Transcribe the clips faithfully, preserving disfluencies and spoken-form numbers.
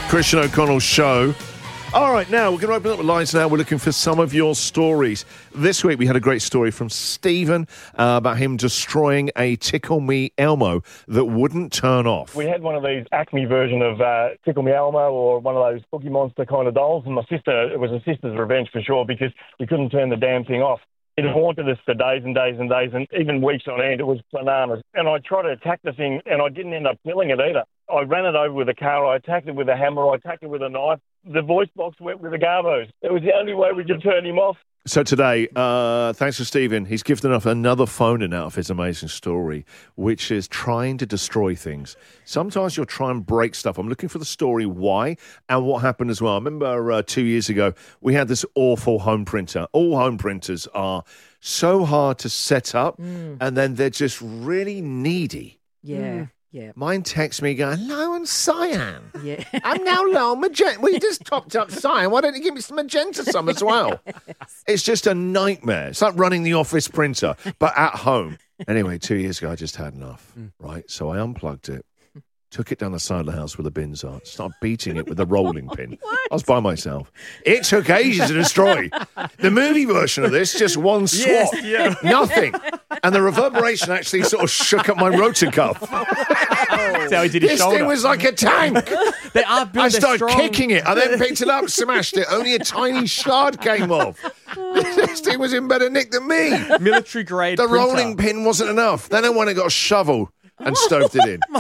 Christian O'Connell Show. All right, now we're going to open up the lines now. We're looking for some of your stories. This week we had a great story from Stephen uh, about him destroying a Tickle Me Elmo that wouldn't turn off. We had one of these Acme version of uh, Tickle Me Elmo or one of those Cookie Monster kind of dolls, and my sister, it was a sister's revenge for sure because we couldn't turn the damn thing off. It haunted us for days and days and days, and even weeks on end. It was bananas. And I tried to attack the thing, and I didn't end up killing it either. I ran it over with a car. I attacked it with a hammer. I attacked it with a knife. The voice box went with the garbos. It was the only way we could turn him off. So today, uh, thanks to Stephen, he's given us another phone-in out of his amazing story, which is trying to destroy things. Sometimes you'll try and break stuff. I'm looking for the story why and what happened as well. I remember uh, two years ago, we had this awful home printer. All home printers are so hard to set up, mm. and then they're just really needy. Yeah. Mm. Yeah. Mine texts me going, low on cyan. Yeah. I'm now low on magenta. Well, you just topped up cyan. Why don't you give me some magenta some as well? It's just a nightmare. It's like running the office printer, but at home. Anyway, two years ago, I just had enough, mm. right? So I unplugged it, took it down the side of the house where the bins are, started beating it with a rolling pin. I was by myself. It took ages to destroy. The movie version of this, just one swat. Yes, yeah. Nothing. And the reverberation actually sort of shook up my rotor cuff. That's how he did his this shoulder. thing was like a tank. They are built, I started strong. kicking it. I then picked it up, smashed it. Only a tiny shard came off. This thing was in better nick than me. Military grade The printer. rolling pin wasn't enough. Then I went and got a shovel and stoved it in.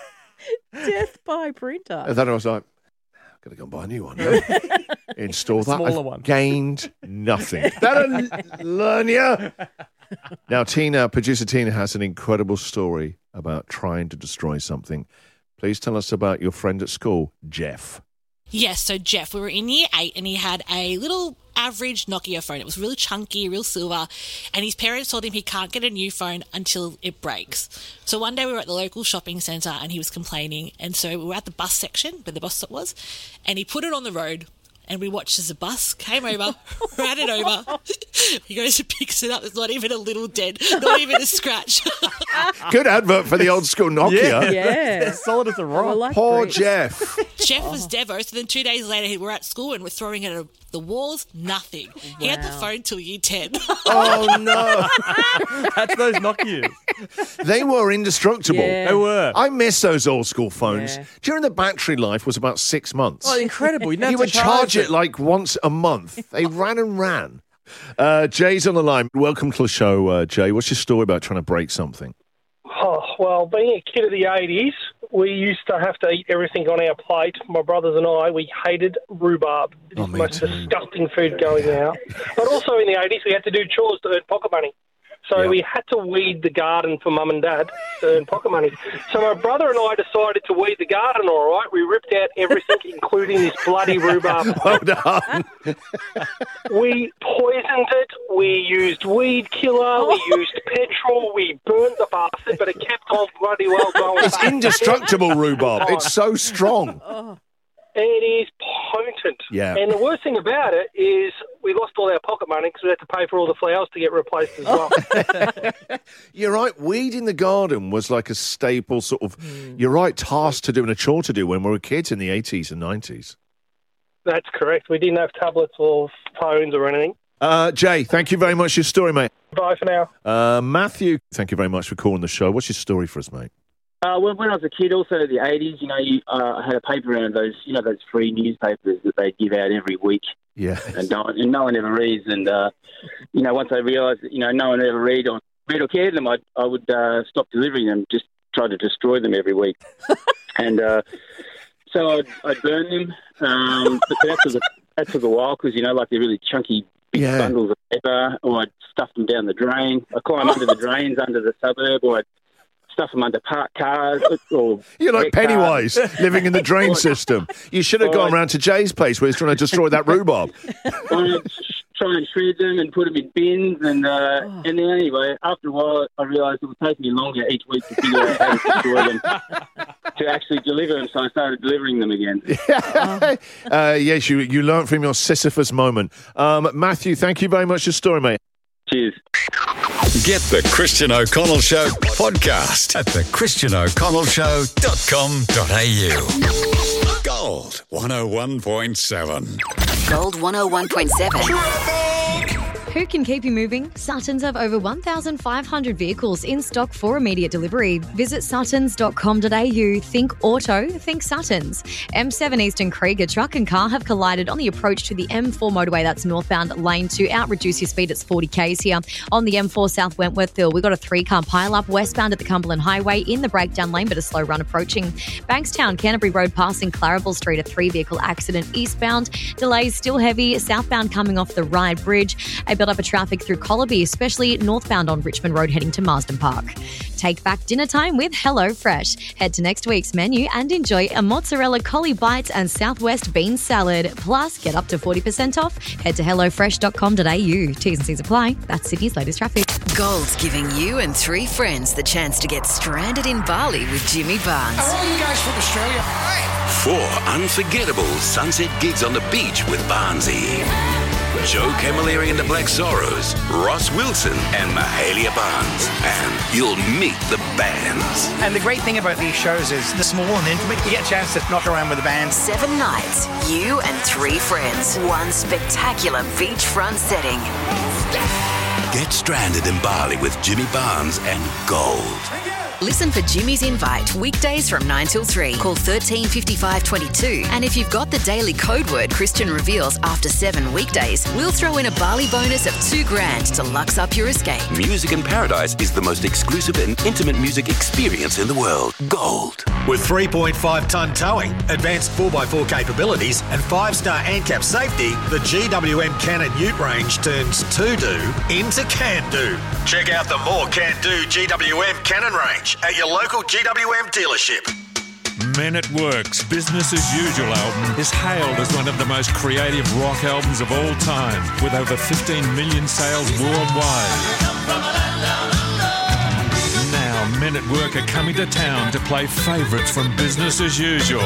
Death by printer. And then I was like, I've got to go and buy a new one. No? Install that. Smaller I've one. Gained nothing. That'll learn you. Now, Tina, producer Tina, has an incredible story about trying to destroy something. Please tell us about your friend at school, Jeff. Yes, so Jeff, we were in year eight and he had a little average Nokia phone. It was really chunky, real silver, and his parents told him he can't get a new phone until it breaks. So one day we were at the local shopping centre and he was complaining, and so we were at the bus section where the bus stop was, and he put it on the road. And we watched as the bus came over, ran it over. He goes and picks it up. There's not even a little dent, not even a scratch. Good advert for the old school Nokia. Yeah, Yeah. They're solid as a rock. like Poor bricks. Jeff. Jeff was Devo, so then two days later we were at school and we're throwing it at the walls, nothing. He had the Wow. phone till year ten. Oh, no. That's those Nokias. They were indestructible. Yeah. They were. I miss those old school phones. Yeah. During the battery life was about six months. Oh, incredible. You, didn't have You to would charge it. it like once a month. They ran and ran. Uh, Jay's on the line. Welcome to the show, uh, Jay. What's your story about trying to break something? Oh, well, being a kid of the eighties, we used to have to eat everything on our plate. My brothers and I, we hated rhubarb. It's Oh, the me most too. disgusting food going out. But also in the eighties, we had to do chores to earn pocket money. So Yeah. we had to weed the garden for mum and dad to earn pocket money. So my brother and I decided to weed the garden, all right. We ripped out everything, including this bloody rhubarb. Well done. We poisoned it. We used weed killer. We used petrol. We burnt the bastard, but it kept on bloody well going. It's indestructible rhubarb. It's so strong. It is potent. Yeah. And the worst thing about it is we lost all our pocket money because we had to pay for all the flowers to get replaced as well. You're right. Weeding the garden was like a staple sort of, you're right, task to do and a chore to do when we were kids in the eighties and nineties. That's correct. We didn't have tablets or phones or anything. Uh, Jay, thank you very much for your story, mate. Bye for now. Uh, Matthew, thank you very much for calling the show. What's your story for us, mate? Uh, when, when I was a kid, also in the eighties, you know, you, uh, I had a paper around those, you know, those free newspapers that they give out every week, Yeah. and no, one- and no one ever reads. And uh, you know, once I realised that, you know, no one ever read or read or cared them, I I would uh, stop delivering them, just try to destroy them every week. and uh, so I'd, I'd burn them, um, but that took a, that took a while because, you know, like they're really chunky big Yeah. bundles of paper, or I'd stuff them down the drain. I climb under the drains under the suburb, or I'd stuff them under parked cars. Or You're like wet cars. Pennywise living in the drain system. You should have gone round to Jay's place where he's trying to destroy that rhubarb. I'd try and shred them and put them in bins, and uh, Oh. and then anyway, after a while, I realised it would take me longer each week to figure out how to destroy them, to actually deliver them. So I started delivering them again. uh, yes, you you learnt from your Sisyphus moment. Um, Matthew, thank you very much for your story, mate. Cheers. Get the Christian O'Connell Show podcast at the christian o'connell show dot com dot a u. Gold. Gold one oh one point seven. Gold one oh one point seven. Who can keep you moving? Suttons have over one thousand five hundred vehicles in stock for immediate delivery. Visit suttons dot com dot a u. Think auto, think Suttons. M seven Eastern Krieger truck and car have collided on the approach to the M four motorway, that's northbound lane two. Out, reduce your speed, it's forty k's here. On the M four South Wentworthville, we've got a three-car pile-up westbound at the Cumberland Highway in the breakdown lane, but a slow run approaching. Bankstown, Canterbury Road passing Clarabelle Street, a three-vehicle accident eastbound. Delays still heavy, southbound coming off the Ryde Bridge. A build up of traffic through Collaby, especially northbound on Richmond Road heading to Marsden Park. Take back dinner time with HelloFresh. Head to next week's menu and enjoy a mozzarella collie bites and Southwest bean salad. Plus, get up to forty percent off. Head to hello fresh dot com dot a u. T's and C's apply. That's Sydney's latest traffic. Gold's giving you and three friends the chance to get stranded in Bali with Jimmy Barnes. Are all you guys from Australia? Four unforgettable sunset gigs on the beach with Barnesy. Joe Camilleri and the Black Sorrows, Ross Wilson and Mahalia Barnes. And you'll meet the bands. And the great thing about these shows is they're small and intimate. You get a chance to knock around with the band. Seven nights, you and three friends. One spectacular beachfront setting. Get stranded in Bali with Jimmy Barnes and Gold. Listen for Jimmy's Invite, weekdays from nine till three. Call thirteen fifty-five twenty-two. And if you've got the daily code word Christian reveals after seven weekdays, we'll throw in a Bali bonus of two grand to lux up your escape. Music in Paradise is the most exclusive and intimate music experience in the world. Gold. With three point five tonne towing, advanced four by four capabilities and five star ANCAP safety, the G W M Cannon Ute range turns to-do into can-do. Check out the more can-do G W M Cannon range at your local G W M dealership. Men at Work's Business as Usual album is hailed as one of the most creative rock albums of all time, with over fifteen million sales worldwide. Now, Men at Work are coming to town to play favourites from Business as Usual,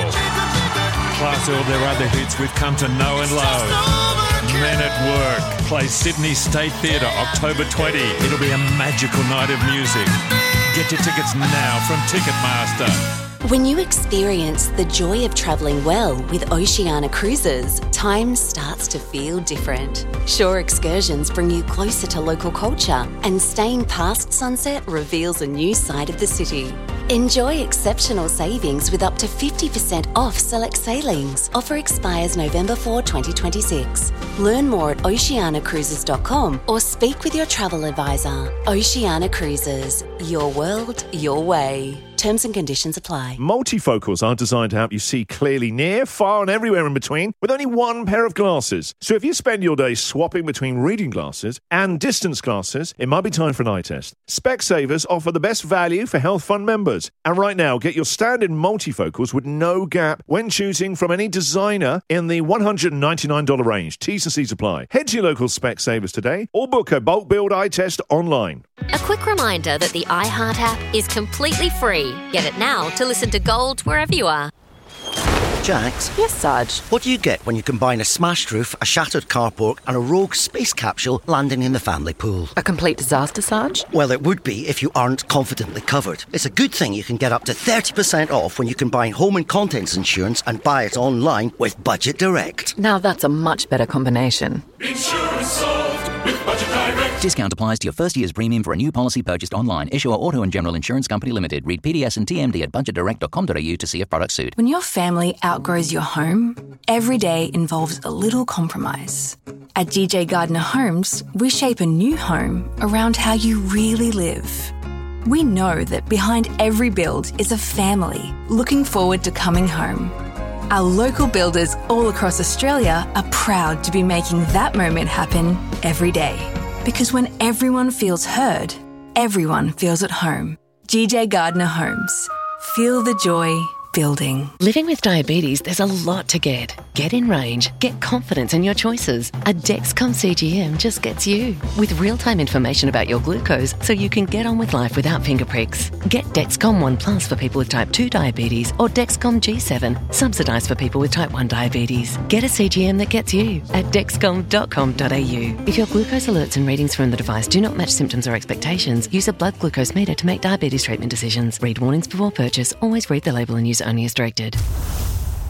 plus all their other hits we've come to know and love. Men at Work play Sydney State Theatre October twentieth. It'll be a magical night of music. Get your tickets now from Ticketmaster. When you experience the joy of travelling well with Oceania Cruises, time starts to feel different. Shore excursions bring you closer to local culture, and staying past sunset reveals a new side of the city. Enjoy exceptional savings with up to fifty percent off select sailings. Offer expires November fourth, twenty twenty-six. Learn more at oceania cruises dot com or speak with your travel advisor. Oceania Cruises, your world, your way. Terms and conditions apply. Multifocals are designed to help you see clearly near, far and everywhere in between with only one pair of glasses. So if you spend your day swapping between reading glasses and distance glasses, it might be time for an eye test. Specsavers offer the best value for Health Fund members. And right now, get your standard multifocals with no gap when choosing from any designer in the one hundred ninety-nine dollars range. T's and C's apply. Head to your local Specsavers today or book a bulk build eye test online. A quick reminder that the iHeart app is completely free. Get it now to listen to Gold wherever you are. Jax? Yes, Sarge? What do you get when you combine a smashed roof, a shattered carport and a rogue space capsule landing in the family pool? A complete disaster, Sarge? Well, it would be if you aren't confidently covered. It's a good thing you can get up to thirty percent off when you combine home and contents insurance and buy it online with Budget Direct. Now that's a much better combination. Insurance solved with Budget Direct. Discount applies to your first year's premium for a new policy purchased online. Issuer Auto and General Insurance Company Limited. Read P D S and T M D at budget direct dot com dot a u to see if products suit. When your family outgrows your home, every day involves a little compromise. At D J Gardner Homes, we shape a new home around how you really live. We know that behind every build is a family looking forward to coming home. Our local builders all across Australia are proud to be making that moment happen every day. Because when everyone feels heard, everyone feels at home. G J Gardner Homes. Feel the joy building. Living with diabetes, there's a lot to get. Get in range. Get confidence in your choices. A Dexcom C G M just gets you. With real-time information about your glucose so you can get on with life without finger pricks. Get Dexcom One Plus for people with type two diabetes or Dexcom G seven, subsidised for people with type one diabetes. Get a C G M that gets you at dexcom dot com dot a u. If your glucose alerts and readings from the device do not match symptoms or expectations, use a blood glucose meter to make diabetes treatment decisions. Read warnings before purchase. Always read the label and use only as directed.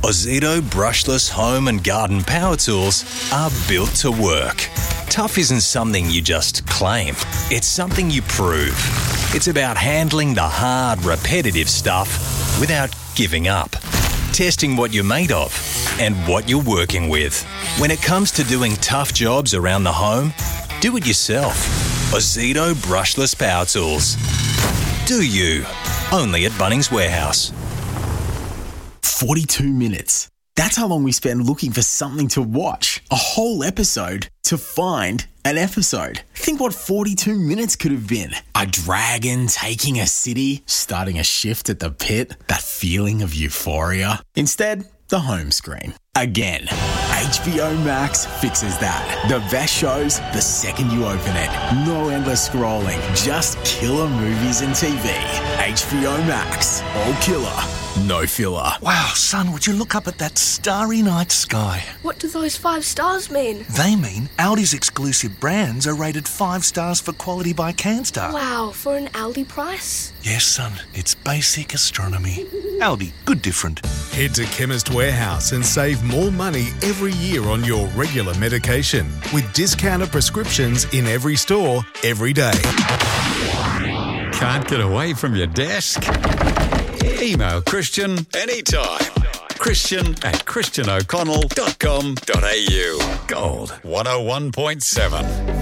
Ozito brushless home and garden power tools are built to work. Tough isn't something you just claim. It's something you prove. It's about handling the hard, repetitive stuff without giving up. Testing what you're made of and what you're working with. When it comes to doing tough jobs around the home, do it yourself. Ozito brushless power tools. Do you? Only at Bunnings Warehouse. forty-two minutes. That's how long we spend looking for something to watch. A whole episode to find an episode. Think what forty-two minutes could have been. A dragon taking a city, starting a shift at the pit, that feeling of euphoria. Instead, the home screen. Again, H B O Max fixes that. The best shows the second you open it. No endless scrolling, just killer movies and T V. H B O Max, all killer, no filler. Wow, son, would you look up at that starry night sky? What do those five stars mean? They mean Aldi's exclusive brands are rated five stars for quality by CanStar. Wow, for an Aldi price? Yes, son, it's basic astronomy. Aldi, good different. Head to Chemist Warehouse and save more money every year on your regular medication with discounted prescriptions in every store, every day. Can't get away from your desk? Email Christian anytime. Christian at christian o'connell dot com dot a u. Gold one oh one point seven.